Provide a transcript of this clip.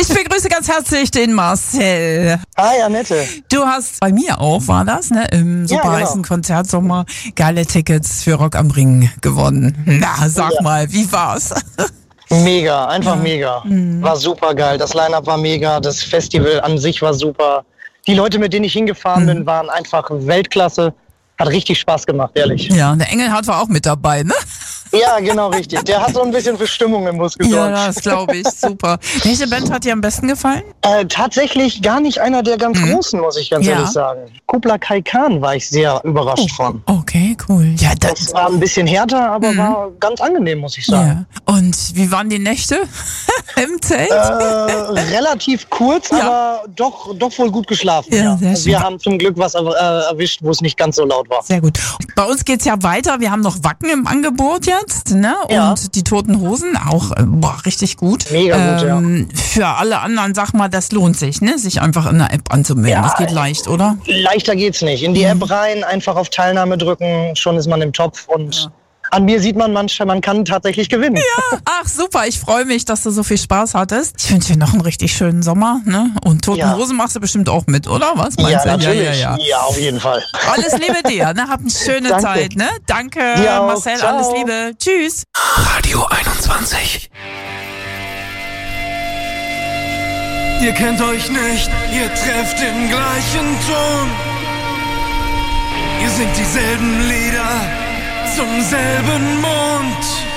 Ich begrüße ganz herzlich den Marcel. Hi, Annette. Du hast bei mir auch, war das, ne, im super heißen Konzertsommer geile Tickets für Rock am Ring gewonnen. Na, sag mal, wie war's? Mega, einfach mega. War super geil. Das Line-Up war mega, das Festival an sich war super. Die Leute, mit denen ich hingefahren bin, waren einfach Weltklasse. Hat richtig Spaß gemacht, ehrlich. Ja, der Engelhardt war auch mit dabei, ne? Ja, genau, richtig. Der hat so ein bisschen für Stimmung im Bus gesorgt. Ja, das glaube ich. Super. Welche Band hat dir am besten gefallen? Tatsächlich gar nicht einer der ganz großen, muss ich ganz ehrlich sagen. Kubla Kai Khan war ich sehr überrascht von. Okay, cool. Ja, Das war ein bisschen härter, aber war ganz angenehm, muss ich sagen. Ja. Und wie waren die Nächte im Zelt? Relativ kurz, aber doch wohl gut geschlafen. Ja, sehr schön. Wir haben zum Glück was erwischt, wo es nicht ganz so laut war. Sehr gut. Bei uns geht's ja weiter. Wir haben noch Wacken im Angebot jetzt, ne? Ja. Und die Toten Hosen auch, richtig gut. Mega gut, ja. Für alle anderen, sag mal, das lohnt sich, ne? Sich einfach in der App anzumelden. Ja, Das geht leicht, oder? Leichter geht's nicht. In die App rein, einfach auf Teilnahme drücken, schon ist man im Topf und an mir sieht man kann tatsächlich gewinnen. Ja, ach super, ich freue mich, dass du so viel Spaß hattest. Ich wünsche dir noch einen richtig schönen Sommer, ne? Und Toten Hosen machst du bestimmt auch mit, oder? Was meinst du? Natürlich. Ja. Ja, auf jeden Fall. Alles Liebe dir, ne? Hab eine schöne Danke. Zeit, ne? Danke, Dir auch. Marcel, Ciao. alles Liebe. Tschüss. Radio 21. Ihr kennt euch nicht, ihr trefft den gleichen Ton. Ihr singt dieselben Lieder zum selben Mond.